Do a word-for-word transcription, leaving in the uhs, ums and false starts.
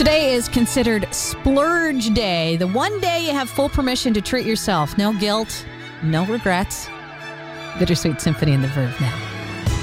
Today is considered Splurge Day, the one day you have full permission to treat yourself. No guilt, no regrets. Bittersweet Symphony in the Verve now.